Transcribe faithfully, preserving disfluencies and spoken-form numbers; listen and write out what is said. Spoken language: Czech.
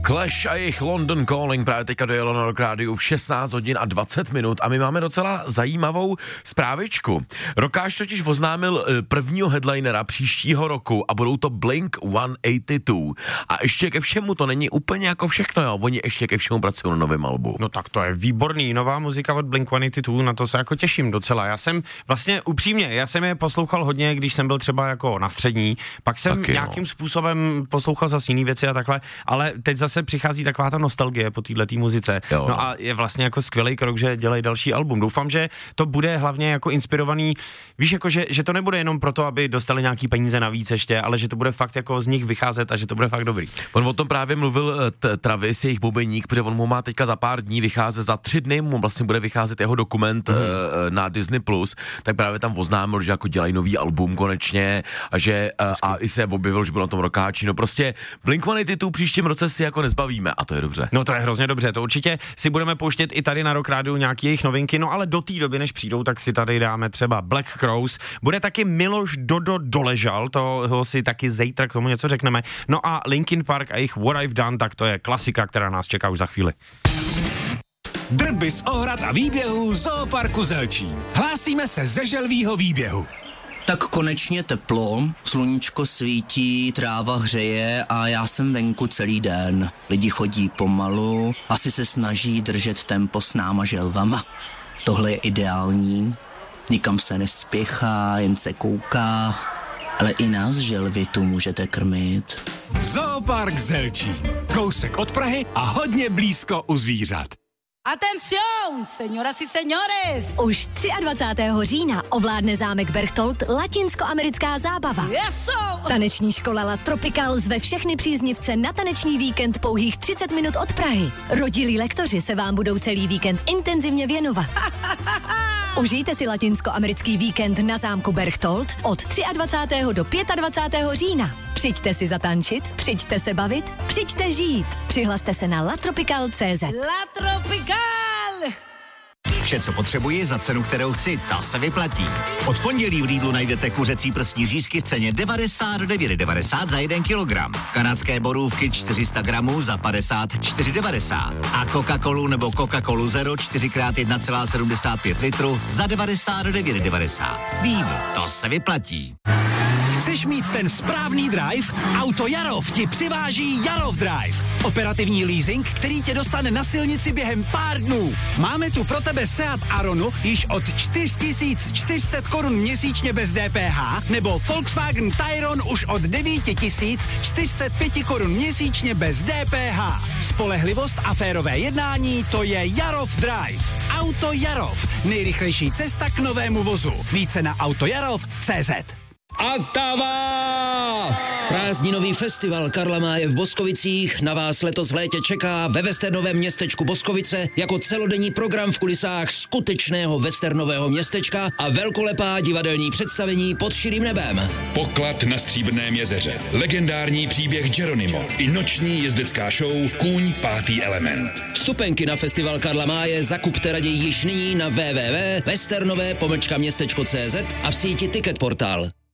Clash a jejich London Calling právě teďka dojelo na Rock Rádiu v šestnáct hodin a dvacet minut a my máme docela zajímavou zprávičku. Rockář totiž oznámil prvního headlinera příštího roku a budou to Blink sto osmdesát dva. A ještě ke všemu to není úplně jako všechno, jo. Oni ještě ke všemu pracují na novém albu. No tak to je výborný, nová muzika od Blink sto osmdesát dva, na to se jako těším docela. Já jsem vlastně upřímně, já jsem je poslouchal hodně, když jsem byl třeba jako na střední, pak jsem Taky, nějakým no. způsobem poslouchal zase jiný věci a takhle, ale teď zase přichází taková ta nostalgie po této muzice. Jo. No a je vlastně jako skvělý krok, že dělají další album. Doufám, že to bude hlavně jako inspirovaný, víš, jako že, že to nebude jenom proto, aby dostali nějaký peníze navíc ještě, ale že to bude fakt jako z nich vycházet a že to bude fakt dobrý. On o tom právě mluvil t- Travis, jejich bubeník, protože on mu má teďka za pár dní vycházet, za tři dny mu vlastně bude vycházet jeho dokument mm. uh, na Disney plus, tak právě tam oznámil, že jako dělají nový album konečně a že uh, a i se objevil, že byl na tom rockáči. No prostě Blink sto osmdesát dva příštím roce si jako nezbavíme a to je dobře. No to je hrozně dobře, to určitě si budeme pouštět i tady na Rock Rádiu nějaký jejich novinky, no ale do té doby, než přijdou, tak si tady dáme třeba Black Crowes. Bude taky Miloš Dodo Doležal, toho si taky zítra k tomu něco řekneme. No a Linkin Park a jejich What I've Done, tak to je klasika, která nás čeká už za chvíli. Drby z ohrad a výběhů Zooparku Zelčín. Hlásíme se ze želvýho výběhu. Tak konečně teplo, sluníčko svítí, tráva hřeje a já jsem venku celý den. Lidi chodí pomalu, asi se snaží držet tempo s náma želvama. Tohle je ideální, nikam se nespěchá, jen se kouká, ale i nás želvy tu můžete krmit. Zoopark Zelčín, kousek od Prahy a hodně blízko u zvířat. Atención, señoras y señores! Už dvacátého třetího října ovládne zámek Berchtold latinskoamerická zábava. Yes, Taneční škola La Tropical zve všechny příznivce na taneční víkend pouhých třicet minut od Prahy. Rodilí lektoři se vám budou celý víkend intenzivně věnovat. Užijte si latinskoamerický víkend na zámku Berchtold od dvacátého třetího do dvacátého pátého října. Přijďte si zatančit, přijďte se bavit, přijďte žít. Přihlaste se na latropical tečka cé zet. La Tropical! Vše, co potřebuji za cenu, kterou chci, ta se vyplatí. Od pondělí v Lidlu najdete kuřecí prsní řízky v ceně devadesát devět devadesát za jeden kilogram. Kanadské borůvky čtyři sta gramů za padesát čtyři devadesát. A Coca-Colu nebo Coca-Colu Zero čtyři krát jedna celá sedmdesát pět litru za devadesát devět devadesát. Lidl, to se vyplatí. Chceš mít ten správný drive? Auto Jarov ti přiváží Jarov Drive. Operativní leasing, který tě dostane na silnici během pár dnů. Máme tu pro tebe Seat Aronu již od čtyři tisíce čtyři sta korun měsíčně bez D P H nebo Volkswagen Tayron už od devět tisíc čtyři sta pět korun měsíčně bez D P H. Spolehlivost a férové jednání, to je Jarov Drive. Auto Jarov. Nejrychlejší cesta k novému vozu. Více na autojarov tečka cé zet. Atava! Prázdninový festival Karla Máje v Boskovicích na vás letos v létě čeká ve westernovém městečku Boskovice jako celodenní program v kulisách skutečného westernového městečka a velkolepá divadelní představení pod širým nebem. Poklad na Stříbrném jezeře, legendární příběh Geronimo i noční jezdecká show Kůň pátý element. Vstupenky na festival Karla Máje zakupte raději již nyní na w w w tečka westernové pomlčka městečko tečka cé zet a v síti Ticket Portal.